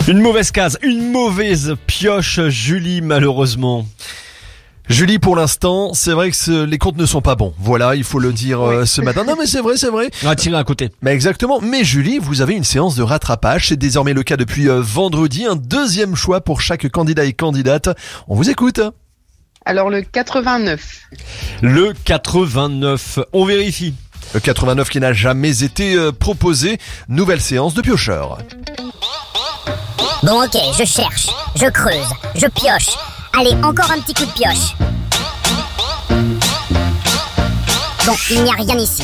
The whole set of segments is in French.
Une mauvaise case, une mauvaise pioche, Julie, malheureusement. Julie, pour l'instant, c'est vrai que les comptes ne sont pas bons. Voilà, il faut le dire ce matin. Non, mais c'est vrai. On va tirer à côté. Mais exactement. Mais Julie, vous avez une séance de rattrapage. C'est désormais le cas depuis vendredi. Un deuxième choix pour chaque candidat et candidate. On vous écoute. Alors le 89. Le 89, on vérifie. Le 89 qui n'a jamais été proposé. Nouvelle séance de piocheur. Bon ok, je cherche, je creuse, je pioche. Allez, encore un petit coup de pioche. Bon, il n'y a rien ici.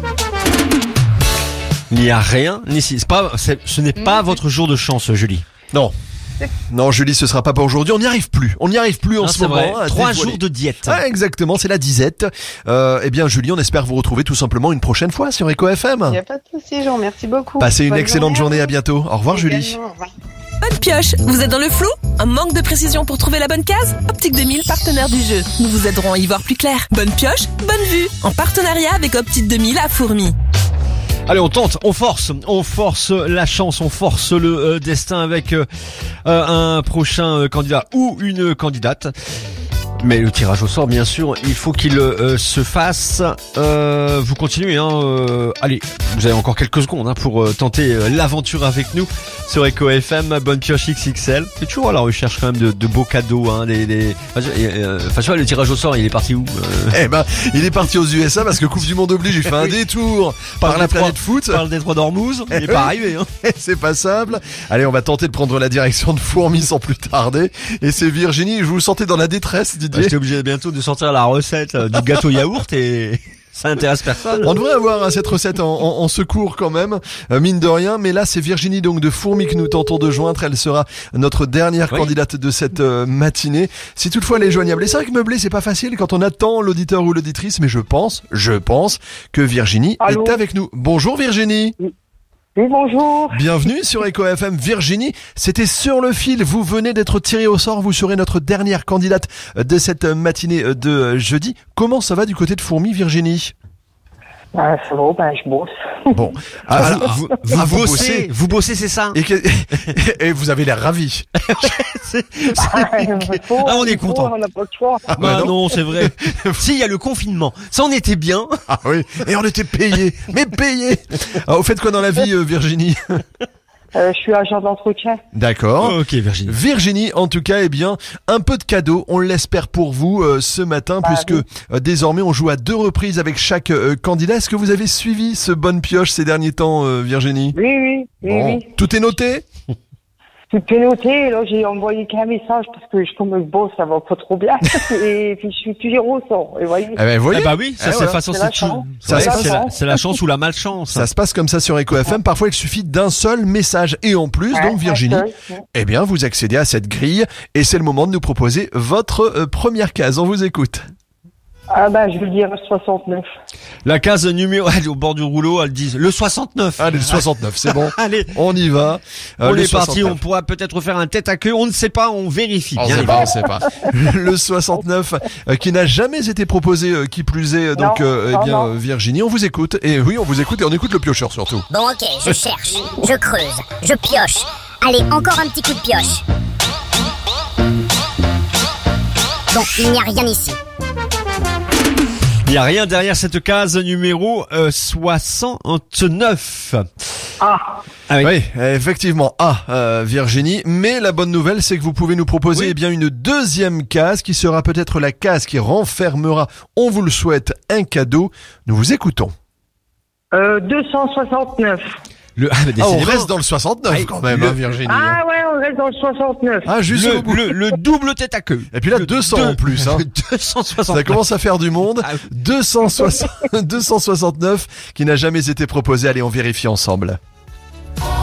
Il n'y a rien ici. Ce n'est pas votre jour de chance, Julie. Non, Julie, ce sera pas pour aujourd'hui. On n'y arrive plus. En ce moment. Vrai. 3 jours de diète. Ah, exactement, c'est la disette. Eh bien, Julie, on espère vous retrouver tout simplement une prochaine fois sur Eco FM. Il n'y a pas de souci, Jean. Merci beaucoup. Passez une Bonne excellente journée. À bientôt. Au revoir, Julie. Également, au revoir. Bonne pioche, vous êtes dans le flou? Un manque de précision pour trouver la bonne case? Optique 2000, partenaire du jeu. Nous vous aiderons à y voir plus clair. Bonne pioche, bonne vue. En partenariat avec Optique 2000 à Fourmi. Allez, on tente, on force la chance, on force le destin avec un prochain candidat ou une candidate. Mais le tirage au sort, bien sûr, il faut qu'il se fasse. Vous continuez, allez, vous avez encore quelques secondes pour tenter l'aventure avec nous sur Eco FM. Bonne pioche XXL. C'est toujours à la recherche quand même de beaux cadeaux. Le tirage au sort, il est parti où Il est parti aux USA parce que Coupe du Monde oblige. Il fait un détour par la planète foot. Par le détroit d'Ormuz. Il n'est pas arrivé. C'est passable. Allez, on va tenter de prendre la direction de Fourmi sans plus tarder. Et c'est Virginie. Je vous sentais dans la détresse, Didier. J'étais obligé bientôt de sortir la recette du gâteau yaourt et ça intéresse personne. On devrait avoir cette recette en secours quand même, mine de rien. Mais là, c'est Virginie donc de Fourmi que nous tentons de joindre. Elle sera notre dernière candidate de cette matinée. Si toutefois elle est joignable. Et c'est vrai que meubler, c'est pas facile quand on attend l'auditeur ou l'auditrice. Mais je pense que Virginie est avec nous. Bonjour Virginie. Oui, bonjour. Bienvenue sur Eco FM. Virginie, c'était sur le fil. Vous venez d'être tirée au sort. Vous serez notre dernière candidate de cette matinée de jeudi. Comment ça va du côté de Fourmi, Virginie? Ça va, je bosse. Bon. Vous bossez, c'est ça? Et vous avez l'air ravi. On est content. On n'a pas le choix. Non, c'est vrai. Si, il y a le confinement. Ça, on était bien. Ah oui. Et on était payés. Mais payés. Alors, vous faites quoi dans la vie, Virginie? Je suis agent d'entretien. D'accord. Ok, Virginie. Virginie, en tout cas, un peu de cadeau, on l'espère pour vous ce matin, puisque désormais on joue à 2 reprises avec chaque candidat. Est-ce que vous avez suivi ce bonne pioche ces derniers temps, Virginie? Oui. Tout est noté? Tout est noté. Là, j'ai envoyé qu'un message parce que comme je bosse, ça va pas trop bien. Et puis je suis toujours au sort. Et voyez. Oui, ça c'est façon, c'est la chance ou la malchance. Ça se passe comme ça sur Eco FM. Parfois, il suffit d'un seul message. Et en plus, donc Virginie, vous accédez à cette grille et c'est le moment de nous proposer votre première case. On vous écoute. Je veux dire 69. La case numéro, elle est au bord du rouleau, elles disent le 69. Allez, le 69, c'est bon. Allez, on y va. On est parti, on pourra peut-être faire un tête à queue, on ne sait pas, on vérifie. On sait pas. Le 69, qui n'a jamais été proposé, qui plus est, donc, non. Virginie, on vous écoute. Et oui, on vous écoute et on écoute le piocheur surtout. Bon ok, je cherche, je creuse, je pioche. Allez, encore un petit coup de pioche. Bon, il n'y a rien ici. Il n'y a rien derrière cette case numéro 69. Oui, effectivement. Virginie. Mais la bonne nouvelle, c'est que vous pouvez nous proposer une deuxième case qui sera peut-être la case qui renfermera, on vous le souhaite, un cadeau. Nous vous écoutons. 269. On reste dans le 69 quand même, Virginie. On reste dans le 69. Juste le double tête à queue. Et puis là, 200 en plus. 269. Ça commence à faire du monde. 269 qui n'a jamais été proposé. Allez, on vérifie ensemble.